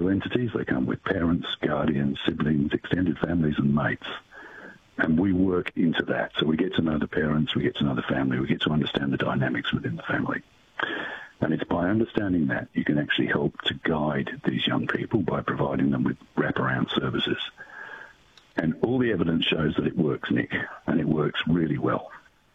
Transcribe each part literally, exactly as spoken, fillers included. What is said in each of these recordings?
legal entities. They come with parents, guardians, siblings, extended families and mates. And we work into that. So we get to know the parents, we get to know the family, we get to understand the dynamics within the family. And it's by understanding that you can actually help to guide these young people by providing them with wraparound services. And all the evidence shows that it works, Nick, and it works really well.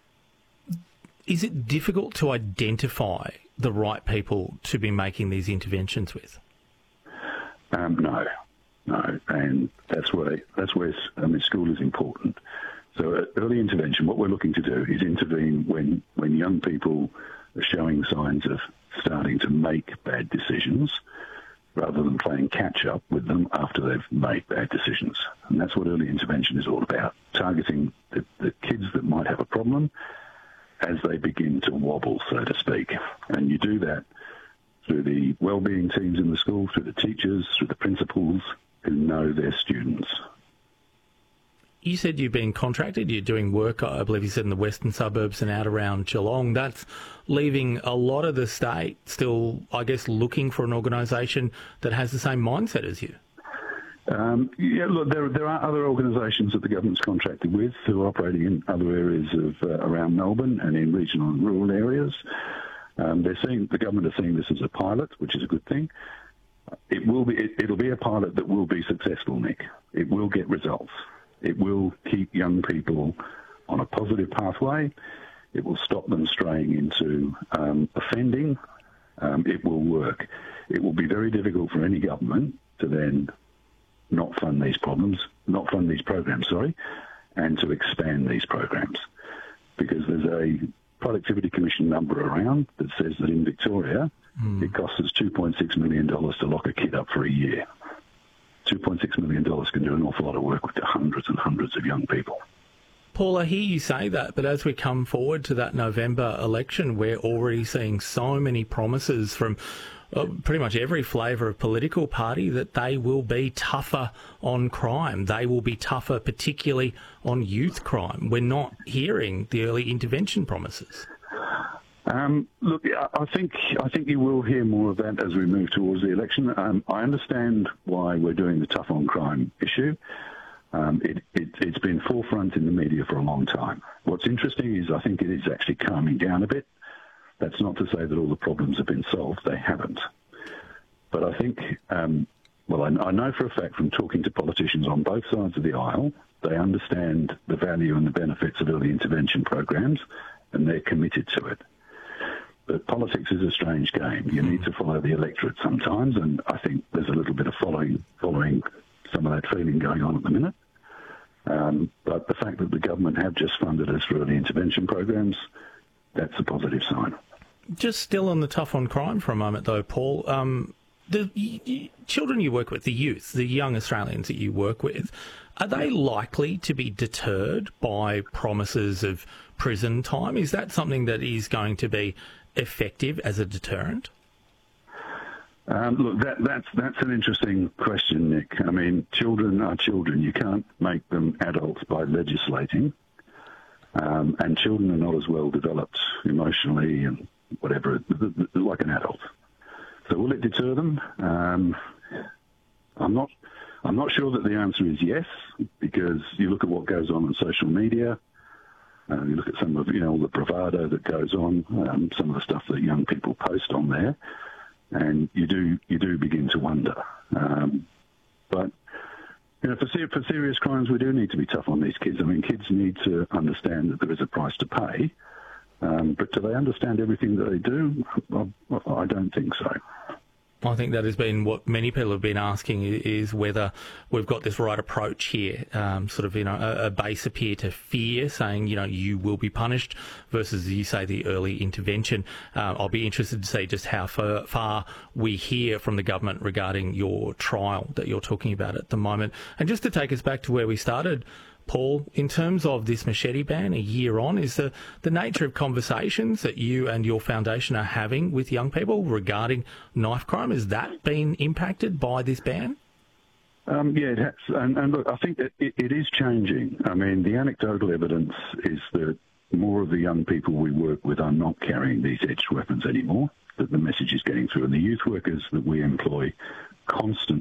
Is it difficult to identify the right people to be making these interventions with? Um, no, no, and that's where that's where I mean, school is important. So at early intervention, what we're looking to do is intervene when when young people are showing signs of starting to make bad decisions, rather than playing catch up with them after they've made bad decisions. And that's what early intervention is all about: targeting the, the kids that might have a problem as they begin to wobble, so to speak. And you do that through the wellbeing teams in the school, through the teachers, through the principals who know their students. You said you've been contracted, you're doing work, I believe you said, in the western suburbs and out around Geelong. That's leaving a lot of the state still, I guess, looking for an organisation that has the same mindset as you. Um, yeah, look, there, there are other organisations that the government's contracted with who are operating in other areas of uh, around Melbourne and in regional and rural areas. Um, they're seeing the government are seeing this as a pilot, which is a good thing. It will be. It, it'll be a pilot that will be successful, Nick. It will get results. It will keep young people on a positive pathway. It will stop them straying into um, offending. Um, it will work. It will be very difficult for any government to then not fund these problems, not fund these programs, sorry, and to expand these programs. Because there's a Productivity Commission number around that says that in Victoria, mm. it costs us two point six million dollars to lock a kid up for a year. two point six million dollars can do an awful lot of work with hundreds and hundreds of young people. Paul, I hear you say that, but as we come forward to that November election, we're already seeing so many promises from uh, pretty much every flavour of political party that they will be tougher on crime. They will be tougher, particularly on youth crime. We're not hearing the early intervention promises. Um, look, I think I think you will hear more of that as we move towards the election. Um, I understand why we're doing the tough on crime issue. Um, it, it, it's been forefront in the media for a long time. What's interesting is I think it is actually calming down a bit. That's not to say that all the problems have been solved. They haven't. But I think, um, well, I, I know for a fact from talking to politicians on both sides of the aisle, they understand the value and the benefits of early intervention programs, and they're committed to it. But politics is a strange game. You need to follow the electorate sometimes, and I think there's a little bit of following following some of that feeling going on at the minute. Um, but the fact that the government have just funded us for early intervention programs, that's a positive sign. Just still on the tough on crime for a moment, though, Paul. Um, the y- y- children you work with, the youth, the young Australians that you work with, are they likely to be deterred by promises of prison time? Is that something that is going to be effective as a deterrent? Um, look, that, that's that's an interesting question, Nick. I mean, children are children. You can't make them adults by legislating. Um, and children are not as well developed emotionally and whatever, like an adult. So will it deter them? Um, I'm not. I'm not sure that the answer is yes, because you look at what goes on on social media. Uh, you look at some of you know all the bravado that goes on, um, some of the stuff that young people post on there, and you do you do begin to wonder. Um, but you know, for, ser- for serious crimes, we do need to be tough on these kids. I mean, kids need to understand that there is a price to pay. Um, but do they understand everything that they do? I, I don't think so. I think that has been what many people have been asking, is whether we've got this right approach here, um, sort of, you know, a, a base appear to fear, saying, you know, you will be punished, versus, as you say, the early intervention. Uh, I'll be interested to see just how far, far we hear from the government regarding your trial that you're talking about at the moment. And just to take us back to where we started, Paul, in terms of this machete ban a year on, is the, the nature of conversations that you and your foundation are having with young people regarding knife crime, has that been impacted by this ban? Um, yeah, it has. And, and look, I think that it, it is changing. I mean, the anecdotal evidence is that more of the young people we work with are not carrying these edged weapons anymore, that the message is getting through. And the youth workers that we employ constantly